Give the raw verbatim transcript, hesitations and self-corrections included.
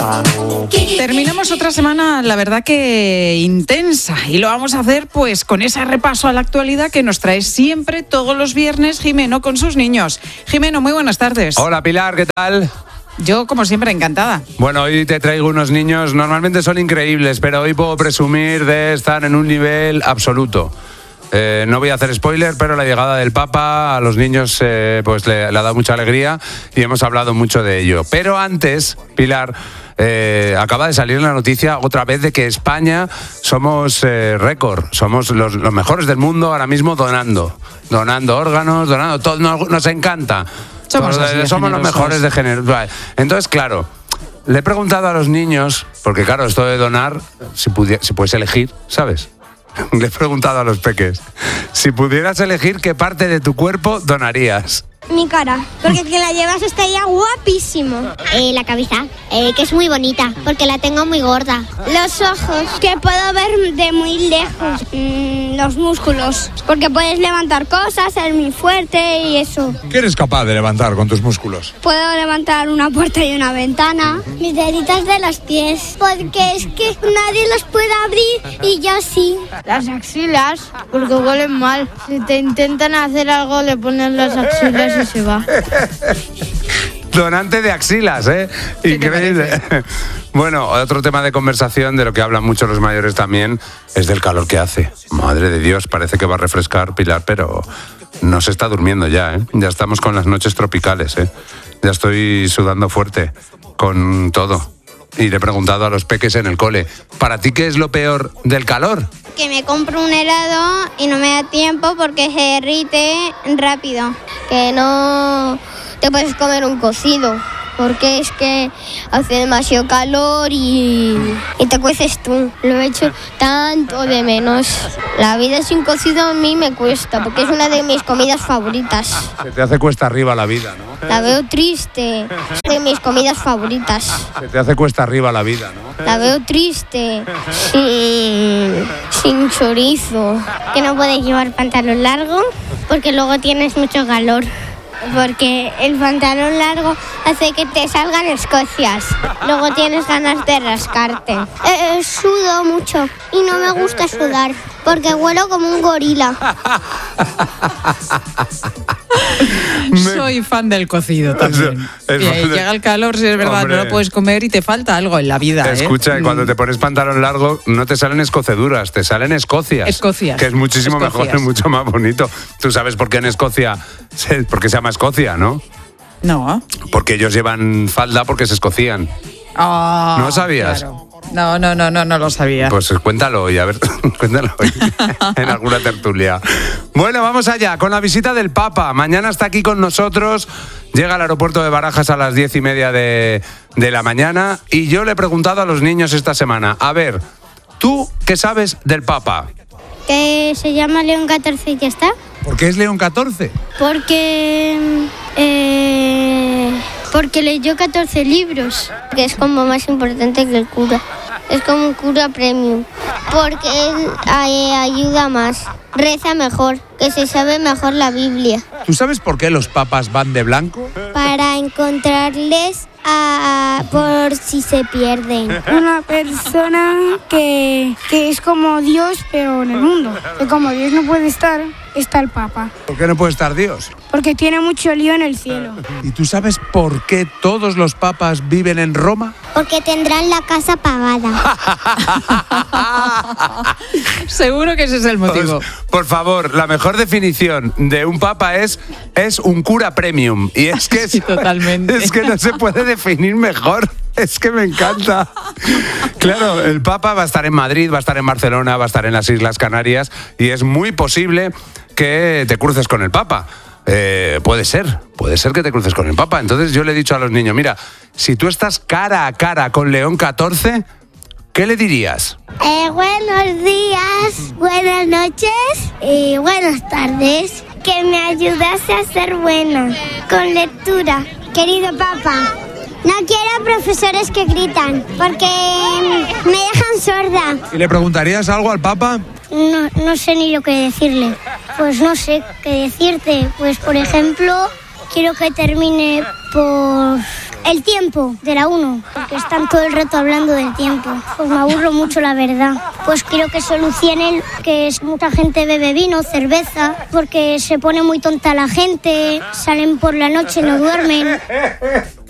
Terminamos otra semana, la verdad que intensa, y lo vamos a hacer pues con ese repaso a la actualidad que nos trae siempre todos los viernes Jimeno con sus niños. Jimeno, muy buenas tardes. Hola Pilar, ¿qué tal? Yo, como siempre, encantada. Bueno, hoy te traigo unos niños, normalmente son increíbles, pero hoy puedo presumir de estar en un nivel absoluto. Eh, no voy a hacer spoiler, pero la llegada del Papa a los niños eh, pues le, le ha dado mucha alegría y hemos hablado mucho de ello. Pero antes, Pilar, eh, acaba de salir la noticia otra vez de que España somos eh, récord, somos los, los mejores del mundo ahora mismo donando, donando órganos, donando todo, nos, nos encanta. Somos, Somos, así, somos los mejores de género. Entonces, claro, le he preguntado a los niños, porque claro, esto de donar, si, pudi- si puedes elegir, ¿sabes? Le he preguntado a los peques, si pudieras elegir, ¿qué parte de tu cuerpo donarías? Mi cara, porque que la llevas estaría guapísimo. Eh, la cabeza, eh, que es muy bonita, porque la tengo muy gorda. Los ojos, que puedo ver de muy lejos. Mm, los músculos, porque puedes levantar cosas, ser muy fuerte y eso. ¿Qué eres capaz de levantar con tus músculos? Puedo levantar una puerta y una ventana. Mis deditos de los pies, porque es que nadie los puede abrir y yo sí. Las axilas, porque huelen mal. Si te intentan hacer algo, le ponen las axilas y se va. Donante de axilas, ¿eh? Increíble. Bueno, otro tema de conversación de lo que hablan mucho los mayores también es del calor que hace. Madre de Dios, parece que va a refrescar, Pilar, pero no se está durmiendo ya, ¿eh? Ya estamos con las noches tropicales, ¿eh? Ya estoy sudando fuerte con todo. Y le he preguntado a los peques en el cole, ¿para ti qué es lo peor del calor? Que me compro un helado y no me da tiempo porque se derrite rápido. Que no te puedes comer un cocido, porque es que hace demasiado calor y, y te cueces tú. Lo he hecho tanto de menos. La vida sin cocido a mí me cuesta, porque es una de mis comidas favoritas. Se te hace cuesta arriba la vida, ¿no? La veo triste. Es de mis comidas favoritas. Se te hace cuesta arriba la vida, ¿no? La veo triste. Sin, sin chorizo. Que no puedes llevar pantalón largo porque luego tienes mucho calor. Porque el pantalón largo hace que te salgan escocias. Luego tienes ganas de rascarte. Eh, sudo mucho y no me gusta sudar porque huelo como un gorila. Soy fan del cocido también. Es, es y ahí de... llega el calor, si es verdad, Hombre. no lo puedes comer y te falta algo en la vida. Escucha, ¿eh? cuando te pones pantalón largo no te salen escoceduras, te salen escocias. Escocias. Que es muchísimo Escocias. mejor y mucho más bonito. Tú sabes por qué en Escocia, por qué se llama Escocia, ¿no? No. Porque ellos llevan falda porque se escocían. Oh, ¿No sabías? Claro. No, no, no, no, no lo sabía. Pues cuéntalo hoy, a ver, cuéntalo hoy en alguna tertulia. Bueno, vamos allá con la visita del Papa. Mañana está aquí con nosotros, llega al aeropuerto de Barajas a las diez y media de, de la mañana y yo le he preguntado a los niños esta semana, a ver, ¿tú qué sabes del Papa? Que se llama León catorce y ya está. ¿Por qué es León catorce? Porque... Eh, porque leyó catorce libros. Que es como más importante que el cura. Es como un cura premium. Porque él eh, ayuda más. Reza mejor. Que se sabe mejor la Biblia. ¿Tú sabes por qué los papas van de blanco? Para encontrarles a, por si se pierden. Una persona que, que es como Dios, pero en el mundo. Que como Dios no puede estar, está el Papa. ¿Por qué no puede estar Dios? Porque tiene mucho lío en el cielo. ¿Y tú sabes por qué todos los papas viven en Roma? Porque tendrán la casa pagada. Seguro que ese es el motivo. Pues, por favor, la mejor definición de un papa es, es un cura premium. Y es que, Sí, es, totalmente. es que no se puede definir mejor. Es que me encanta. Claro, el Papa va a estar en Madrid, va a estar en Barcelona, va a estar en las Islas Canarias y es muy posible que te cruces con el Papa. Eh, puede ser, puede ser que te cruces con el Papa. Entonces yo le he dicho a los niños, mira, si tú estás cara a cara con León catorce, ¿qué le dirías? Eh, buenos días, buenas noches y buenas tardes. Que me ayudase a ser buena con lectura. Querido Papa, no quiero profesores que gritan porque me dejan sorda. ¿Y le preguntarías algo al Papa? No, no sé ni lo que decirle. Pues no sé qué decirte. Pues por ejemplo, quiero que termine por El tiempo, de la uno, porque están todo el rato hablando del tiempo. Pues me aburro mucho, la verdad. Pues quiero que solucionen que mucha gente bebe vino, cerveza, porque se pone muy tonta la gente, salen por la noche, no duermen.